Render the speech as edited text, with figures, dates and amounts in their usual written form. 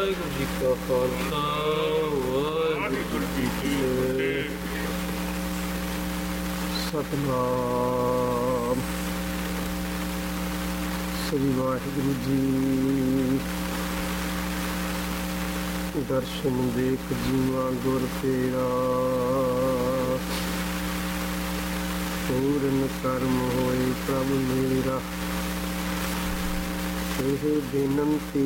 ਵਾਹਿਗੁਰੂ ਜੀ ਕਾ ਖਾਲਸਾ ਵਾਹਿਗੁਰੂ ਜੀ ਕੀ ਫਤਿਹ। ਸਤਿਨਾਮ ਸ੍ਰੀ ਵਾਹਿਗੁਰੂ ਜੀ। ਦਰਸ਼ਨ ਦੇਖ ਜੀਵਾ ਗੁਰ ਤੇਰਾ, ਪੂਰਨ ਕਰਮ ਹੋਏ ਪ੍ਰਭ ਮੇਰਾ। ਇਹ ਬੇਨੰਤੀ